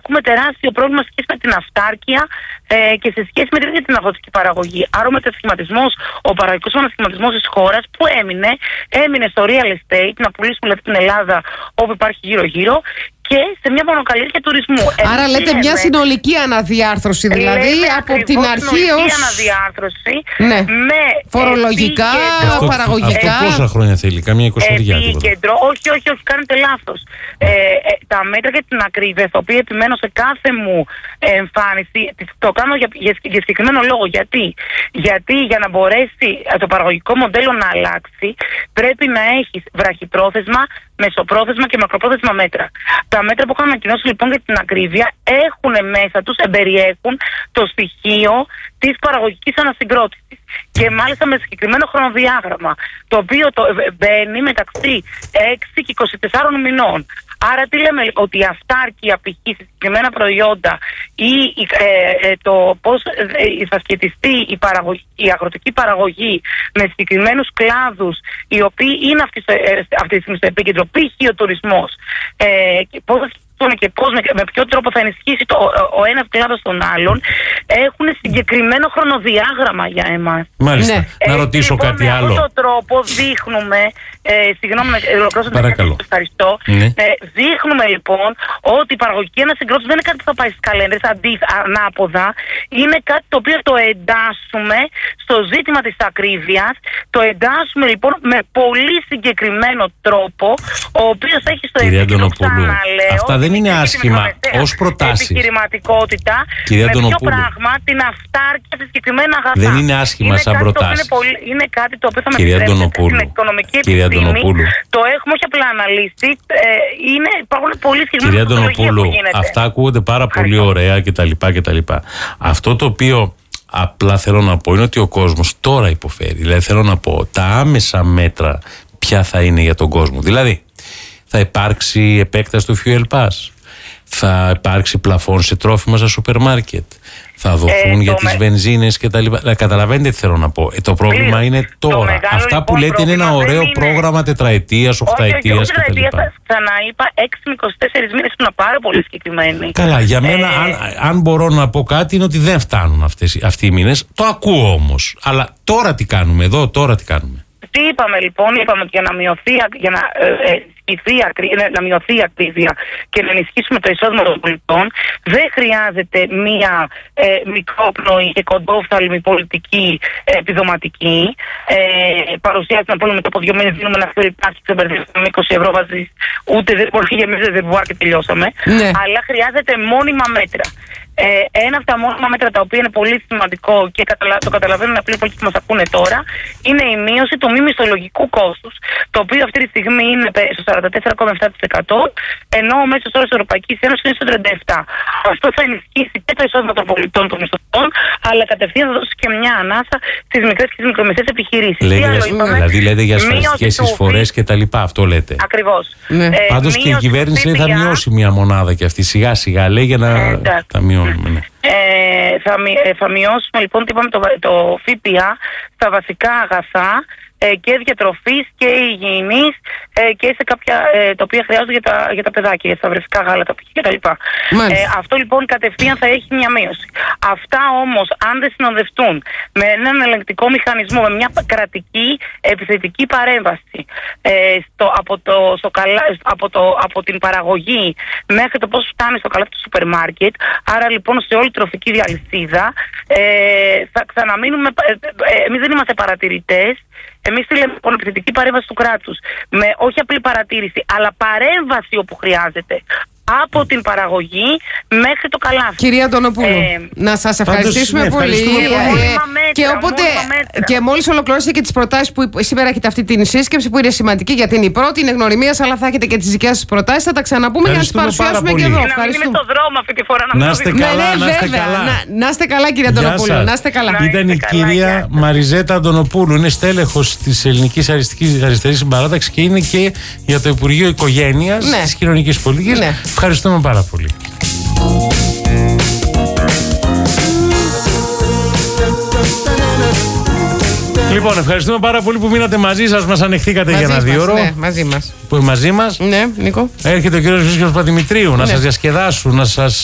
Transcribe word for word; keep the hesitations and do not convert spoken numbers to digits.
ακούμε τεράστιο πρόβλημα σε σχέση με την αυτάρκεια ε, και σε σχέση με την, την αγροτική παραγωγή. Άρα ο μετασχηματισμός, ο παραγωγικός μετασχηματισμός της χώρας που έμεινε, έμεινε στο real estate, να πουλήσουμε δηλαδή την Ελλάδα όπου υπάρχει γύρω-γύρω, και σε μια μονοκαλλιέργεια τουρισμού. Άρα Εμείς λέτε λέμε, μια συνολική αναδιάρθρωση, δηλαδή από την αρχή ως... συνολική αναδιάρθρωση, ναι. με φορολογικά, αυτό, παραγωγικά. Αυτό πόσα χρόνια θέλει, καμία εικοσαριά? Επίκεντρο, όχι, όχι, όχι, κάνετε λάθος. Ε, ε, τα μέτρα για την ακρίβεια, τα οποία επιμένω σε κάθε μου εμφάνιση, το κάνω για, για, για συγκεκριμένο λόγο. Γιατί? Γιατί για να μπορέσει το παραγωγικό μοντέλο να αλλάξει, πρέπει να έχεις βραχυπρόθεσμα, μεσοπρόθεσμα και μακροπρόθεσμα μέτρα. Τα μέτρα που είχαν ανακοινώσει λοιπόν για την ακρίβεια έχουν μέσα τους, εμπεριέχουν το στοιχείο της παραγωγικής ανασυγκρότησης. Και μάλιστα με συγκεκριμένο χρονοδιάγραμμα, το οποίο το μπαίνει μεταξύ έξι και είκοσι τεσσάρων μηνών. Άρα τι λέμε, ότι η αυτάρκεια π.χ. σε συγκεκριμένα προϊόντα ή ε, ε, το πώς ε, θα σχετιστεί η, παραγωγή, η αγροτική παραγωγή με συγκεκριμένους κλάδους οι οποίοι είναι αυτή, ε, αυτή τη στιγμή στο επίκεντρο, π.χ. ο τουρισμός, ε, και πώς και πώς, με, με ποιο τρόπο θα ενισχύσει το, ο, ο ένας κλάδος τον άλλον, έχουν συγκεκριμένο χρονοδιάγραμμα για εμάς. Μάλιστα. Ναι. Να Έτσι, ρωτήσω λοιπόν, κάτι με άλλο. Με αυτόν τον τρόπο δείχνουμε, ε, συγγνώμη να ολοκληρώσω, ευχαριστώ. Ναι. Ε, δείχνουμε λοιπόν ότι η παραγωγική ανασυγκρότηση δεν είναι κάτι που θα πάει στις καλένδες, αντί, ανάποδα. Είναι κάτι το οποίο το εντάσσουμε στο ζήτημα της ακρίβειας. Το εντάσσουμε λοιπόν με πολύ συγκεκριμένο τρόπο, ο οποίος έχει στο επίκεντρο, ξαναλέω, αυτά δεν είναι άσχημα ως προτάσεις. Επιχειρηματικότητα, κυρία με ποιο Αντωνοπούλου, πράγμα, την αυτάρκεια σε συγκεκριμένα αγαθά. δεν είναι άσχημα είναι σαν προτάσεις. Είναι, πολύ, είναι κάτι το οποίο θα με κυρία επιτρέψετε Αντωνοπούλου, στην οικονομική κυρία επιστήμη. Αντωνοπούλου, το έχουμε όχι απλά αναλύσει, ε, είναι, υπάρχουν πολύ συγκεκριμένες κυρία μεθοδολογίες Αντωνοπούλου, που γίνεται. αυτά ακούγονται πάρα πολύ ωραία κτλ, κτλ. Αυτό το οποίο απλά θέλω να πω είναι ότι ο κόσμος τώρα υποφέρει. Δηλαδή θέλω να πω τα άμεσα μέτρα ποια θα είναι για τον κόσμο. Δηλαδή θα υπάρξει επέκταση του Fuel Pass, θα υπάρξει πλαφόν σε τρόφιμα στα σούπερ μάρκετ, θα δοθούν ε, για τις με... βενζίνες και τα λοιπά. Καταλαβαίνετε τι θέλω να πω. Ε, το πρόβλημα Πλήρως. είναι τώρα. Το Αυτά που λέτε είναι ένα ωραίο είναι... πρόγραμμα τετραετίας, οχταετίας κτλ. Ξαναείπα έξι με είκοσι τέσσερις μήνες που είναι πάρα πολύ συγκεκριμένοι. Καλά, για μένα, ε... αν, αν μπορώ να πω κάτι, είναι ότι δεν φτάνουν αυτές, αυτοί οι μήνες. Το ακούω όμως. Αλλά τώρα τι κάνουμε εδώ, τώρα τι κάνουμε. Τι είπαμε λοιπόν, είπαμε ότι για να μειωθεί, για να, ε, ε, να μειωθεί η ακρίβεια και να ενισχύσουμε το εισόδημα των πολιτών, δεν χρειάζεται μία ε, μικρόπνοη και κοντόφθαλμη πολιτική ε, επιδοματική. Ε, παρουσιάζει να πούμε μετά από δύο μήνες δίνουμε ένα φεριτάκι, ξεμπερδεύουμε με είκοσι ευρώ βάζεις, ούτε δεν μπορεί για εμείς δεν και τελειώσαμε. Ναι. Αλλά χρειάζεται μόνιμα μέτρα. Ε, ένα από τα μόνιμα μέτρα τα οποία είναι πολύ σημαντικό και καταλα... το καταλαβαίνουν απλοί πολίτες που μας ακούνε τώρα, είναι η μείωση του μη μισθολογικού κόστους, το οποίο αυτή τη στιγμή είναι στο σαράντα τέσσερα κόμμα επτά τοις εκατό, ενώ ο μέσος όρος της Ευρωπαϊκής Ένωσης είναι στο τριάντα επτά τοις εκατό. Αυτό θα ενισχύσει και το εισόδημα των πολιτών, των μισθωτών, αλλά κατευθείαν θα δώσει και μια ανάσα στις μικρές και τις μικρομεσαίες επιχειρήσεις. Λέτε, για, δηλαδή λέτε για ασφαλιστικές εισφορές και τα λοιπά, αυτό λέτε. Ακριβώς. Ναι. Ε, Πάντως και η κυβέρνηση λέει θα μειώσει μια μονάδα και αυτή σιγά σιγά λέει για να ε, τα μειώνουμε. Ναι. Ε, θα, θα μειώσουμε λοιπόν είπαμε, το, το ΦΠΑ στα βασικά αγαθά ε, και διατροφής και υγιεινής ε, και σε κάποια ε, τα οποία χρειάζονται για τα, για τα παιδάκια, για τα βρεφικά γάλατα κτλ. Ε, αυτό λοιπόν κατευθείαν θα έχει μια μείωση. Αυτά όμως αν δεν συνοδευτούν με έναν ελεγκτικό μηχανισμό, με μια κρατική επιθετική παρέμβαση ε, στο, από, το, στο καλα, από, το, από την παραγωγή μέχρι το πώς φτάνει στο καλάθι του σούπερ μάρκετ, άρα λοιπόν σε όλη τη τροφική διαλυσίδα ε, θα ξαναμείνουμε, ε, ε, εμείς δεν είμαστε παρατηρητές. Εμείς στείλαμε λοιπόν επιθετική παρέμβαση του κράτους με όχι απλή παρατήρηση, αλλά παρέμβαση όπου χρειάζεται. Από την παραγωγή μέχρι το καλάθι. Κυρία Αντωνοπούλου, ε, να σας ευχαριστήσουμε ναι, πολύ. πολύ. Ε, μέτρα, και, οπότε, και μόλις ολοκληρώσετε και τις προτάσεις που σήμερα έχετε αυτή την σύσκεψη που είναι σημαντική γιατί είναι η πρώτη, είναι γνωριμίας, αλλά θα έχετε και τις δικές σας προτάσεις. Θα τα ξαναπούμε για να τις παρουσιάσουμε και εδώ. Να μην είναι στο δρόμο αυτή τη φορά να να είστε καλά, να είστε καλά. Να είστε καλά, κυρία Αντωνοπούλου. Να είστε καλά. Ήταν η κυρία Μαριζέτα Αντωνοπούλου, είναι στέλεχος της Ελληνικής Αριστερής Συμπαράταξης και είναι και για το Υπουργείο Οικογένειας της Κοινωνικής Πολιτικής. Ευχαριστούμε πάρα πολύ. Λοιπόν, ευχαριστούμε πάρα πολύ που μείνατε μαζί σας, μας ανεχθήκατε μαζί για ένα δύο ώρο. Ναι, μαζί μας. Που μαζί μας. Ναι, Νίκο. Έρχεται ο κύριος Βρίσκος Παπαδημητρίου ναι. να σας διασκεδάσουν, να σας